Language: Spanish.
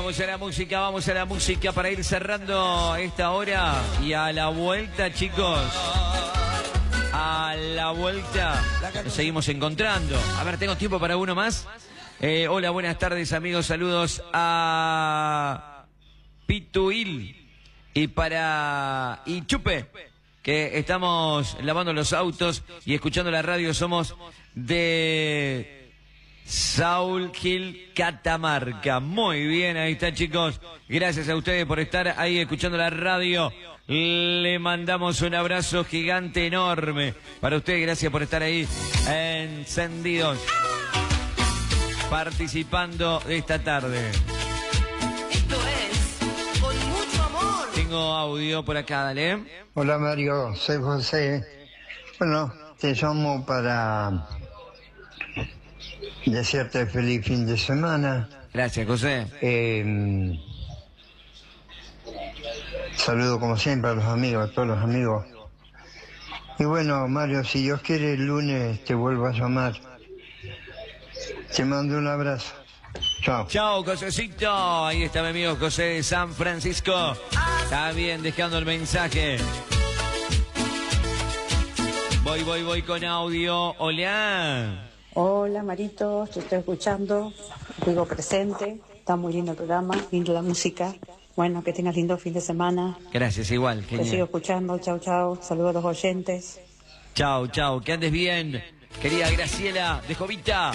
vamos a la música para ir cerrando esta hora. Y a la vuelta, chicos, a la vuelta nos seguimos encontrando. A ver, ¿tengo tiempo para uno más? Hola, buenas tardes, amigos. Saludos a Pituil y Chupe, que estamos lavando los autos y escuchando la radio. Somos de Saúl Gil, Catamarca. Muy bien, ahí está, chicos. Gracias a ustedes por estar ahí escuchando la radio. Le mandamos un abrazo gigante, enorme para ustedes. Gracias por estar ahí encendidos, participando de esta tarde. Esto es Con Mucho Amor. Tengo audio por acá, dale. Hola Mario, soy José. Bueno, te llamo para desearte feliz fin de semana. Gracias, José. Saludo como siempre a los amigos, a todos los amigos. Y bueno, Mario, si Dios quiere, el lunes te vuelvo a llamar. Te mando un abrazo. Chao. Chao, Josecito. Ahí está mi amigo José de San Francisco. Está bien, dejando el mensaje. Voy con audio. Hola. Hola Marito, te estoy escuchando, digo presente, está muy lindo el programa, linda la música. Bueno, que tengas lindo fin de semana. Gracias, igual. Te sigo escuchando, chau, chau. Saludos a los oyentes. Chau, que andes bien. Querida Graciela de Jovita.